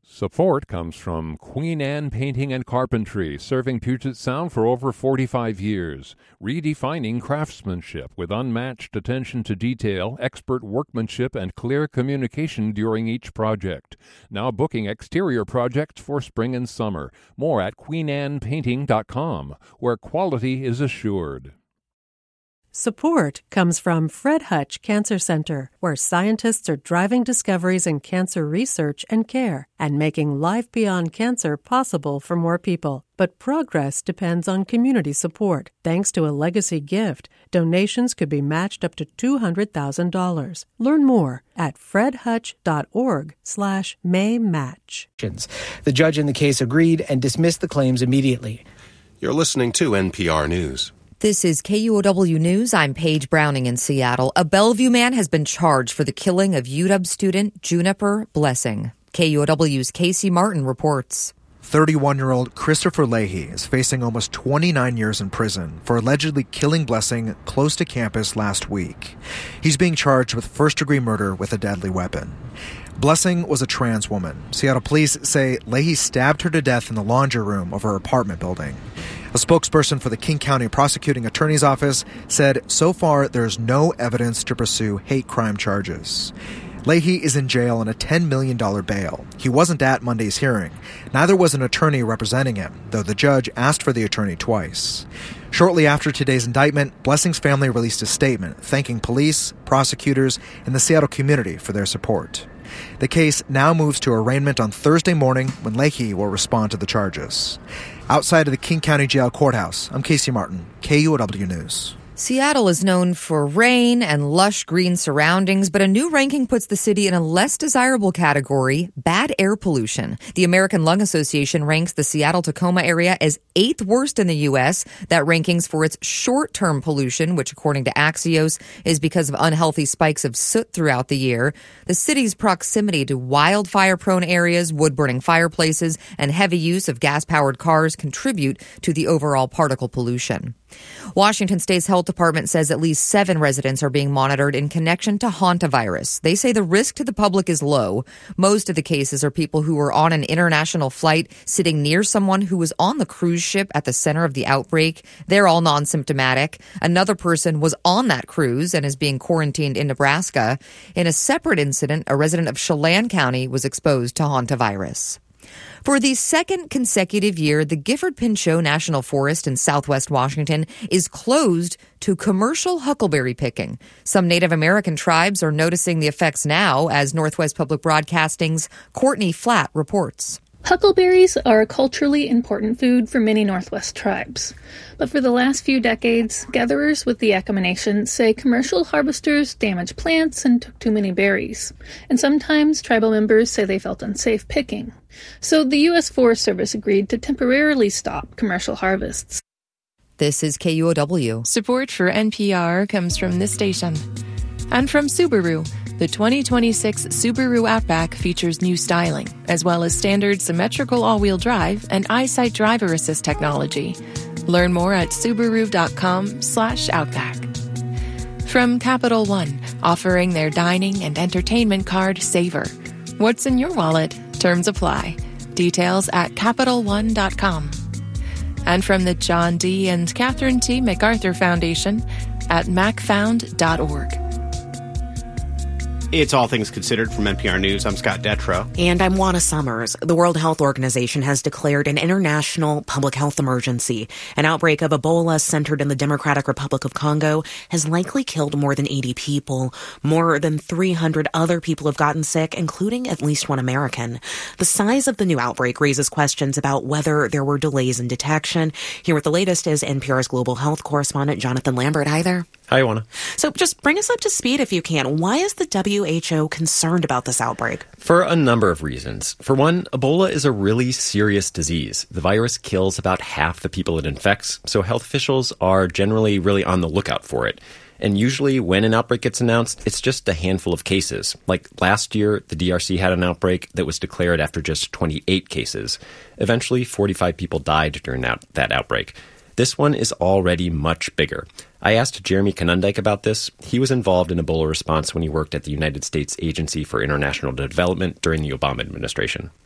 Support comes from Queen Anne Painting and Carpentry, serving Puget Sound for over 45 years, redefining craftsmanship with unmatched attention to detail, expert workmanship, and clear communication during each project. Now booking exterior projects for spring and summer. More at queenannepainting.com, where quality is assured. Support comes from Fred Hutch Cancer Center, where scientists are driving discoveries in cancer research and care and making life beyond cancer possible for more people. But progress depends on community support. Thanks to a legacy gift, donations could be matched up to $200,000. Learn more at fredhutch.org/maymatch. The judge in the case agreed and dismissed the claims immediately. You're listening to NPR News. This is KUOW News. I'm Paige Browning in Seattle. A Bellevue man has been charged for the killing of UW student Juniper Blessing. KUOW's Casey Martin reports. 31-year-old Christopher Leahy is facing almost 29 years in prison for allegedly killing Blessing close to campus last week. He's being charged with first-degree murder with a deadly weapon. Blessing was a trans woman. Seattle police say Leahy stabbed her to death in the laundry room of her apartment building. A spokesperson for the King County Prosecuting Attorney's Office said so far there's no evidence to pursue hate crime charges. Leahy is in jail on a $10 million bail. He wasn't at Monday's hearing. Neither was an attorney representing him, though the judge asked for the attorney twice. Shortly after today's indictment, Blessing's family released a statement thanking police, prosecutors, and the Seattle community for their support. The case now moves to arraignment on Thursday morning when Leahy will respond to the charges. Outside of the King County Jail Courthouse, I'm Casey Martin, KUOW News. Seattle is known for rain and lush green surroundings, but a new ranking puts the city in a less desirable category, bad air pollution. The American Lung Association ranks the Seattle-Tacoma area as 8th worst in the U.S. That ranking's for its short-term pollution, which according to Axios is because of unhealthy spikes of soot throughout the year. The city's proximity to wildfire-prone areas, wood-burning fireplaces, and heavy use of gas-powered cars contribute to the overall particle pollution. Washington State's health department says at least 7 residents are being monitored in connection to hantavirus. They say the risk to the public is low. Most of the cases are people who were on an international flight sitting near someone who was on the cruise ship at the center of the outbreak. They're all non-symptomatic. Another person was on that cruise and is being quarantined in Nebraska. In a separate incident, a resident of Chelan County was exposed to hantavirus. For the second consecutive year, the Gifford-Pinchot National Forest in southwest Washington is closed to commercial huckleberry picking. Some Native American tribes are noticing the effects now, as Northwest Public Broadcasting's Courtney Flatt reports. Huckleberries are a culturally important food for many Northwest tribes. But for the last few decades, gatherers with the Yakama Nation say commercial harvesters damaged plants and took too many berries. And sometimes tribal members say they felt unsafe picking. So the U.S. Forest Service agreed to temporarily stop commercial harvests. This is KUOW. Support for NPR comes from this station. And from Subaru. The 2026 Subaru Outback features new styling, as well as standard symmetrical all-wheel drive and EyeSight driver assist technology. Learn more at Subaru.com/Outback. From Capital One, offering their dining and entertainment card Savor. What's in your wallet? Terms apply. Details at CapitalOne.com. And from the John D. and Catherine T. MacArthur Foundation at macfound.org. It's All Things Considered from NPR News. I'm Scott Detrow. And I'm Juana Summers. The World Health Organization has declared an international public health emergency. An outbreak of Ebola centered in the Democratic Republic of Congo has likely killed more than 80 people. More than 300 other people have gotten sick, including at least one American. The size of the new outbreak raises questions about whether there were delays in detection. Here with the latest is NPR's global health correspondent, Jonathan Lambert. Hi there. Hi, Juana. So just bring us up to speed if you can. Why is the WHO concerned about this outbreak? For a number of reasons. For one, Ebola is a really serious disease. The virus kills about half the people it infects, so health officials are generally really on the lookout for it. And usually when an outbreak gets announced, it's just a handful of cases. Like last year, the DRC had an outbreak that was declared after just 28 cases. Eventually, 45 people died during that outbreak. This one is already much bigger. I asked Jeremy Konundijk about this. He was involved in Ebola response when he worked at the United States Agency for International Development during the Obama administration.